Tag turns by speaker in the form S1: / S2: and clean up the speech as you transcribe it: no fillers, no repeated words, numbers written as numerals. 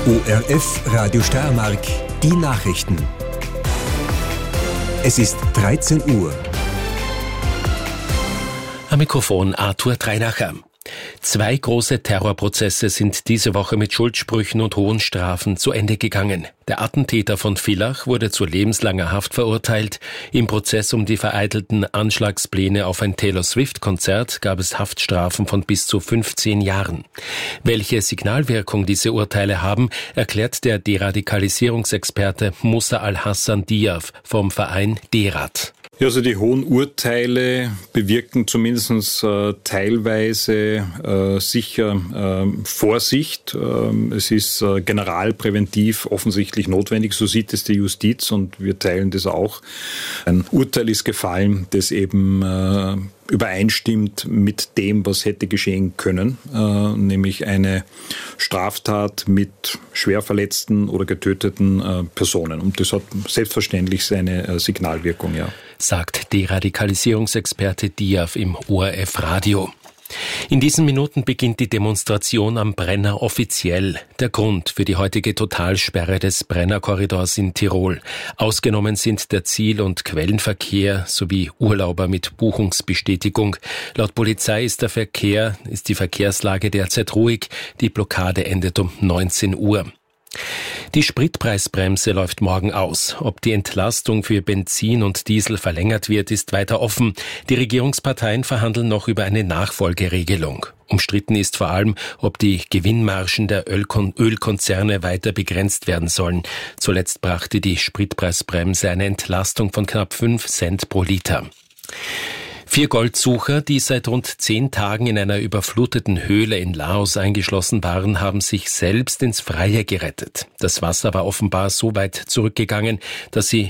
S1: ORF Radio Steiermark, die Nachrichten. Es ist 13 Uhr.
S2: Am Mikrofon Arthur Treinacher. 2 große Terrorprozesse sind diese Woche mit Schuldsprüchen und hohen Strafen zu Ende gegangen. Der Attentäter von Villach wurde zu lebenslanger Haft verurteilt. Im Prozess um die vereitelten Anschlagspläne auf ein Taylor Swift-Konzert gab es Haftstrafen von bis zu 15 Jahren. Welche Signalwirkung diese Urteile haben, erklärt der Deradikalisierungsexperte Musa Al-Hassan Diaf vom Verein DERAD.
S3: Ja, also die hohen Urteile bewirken zumindest teilweise sicher Vorsicht. Es ist generalpräventiv offensichtlich notwendig, so sieht es die Justiz und wir teilen das auch. Ein Urteil ist gefallen, das eben übereinstimmt mit dem, was hätte geschehen können, nämlich eine Straftat mit schwer verletzten oder getöteten Personen. Und das hat selbstverständlich seine Signalwirkung, ja.
S2: Sagt Deradikalisierungsexperte Diaf im ORF-Radio. In diesen Minuten beginnt die Demonstration am Brenner offiziell. Der Grund für die heutige Totalsperre des Brenner-Korridors in Tirol. Ausgenommen sind der Ziel- und Quellenverkehr sowie Urlauber mit Buchungsbestätigung. Laut Polizei ist die Verkehrslage derzeit ruhig. Die Blockade endet um 19 Uhr. Die Spritpreisbremse läuft morgen aus. Ob die Entlastung für Benzin und Diesel verlängert wird, ist weiter offen. Die Regierungsparteien verhandeln noch über eine Nachfolgeregelung. Umstritten ist vor allem, ob die Gewinnmargen der Ölkonzerne weiter begrenzt werden sollen. Zuletzt brachte die Spritpreisbremse eine Entlastung von knapp 5 Cent pro Liter. 4 Goldsucher, die seit rund 10 Tagen in einer überfluteten Höhle in Laos eingeschlossen waren, haben sich selbst ins Freie gerettet. Das Wasser war offenbar so weit zurückgegangen, dass sie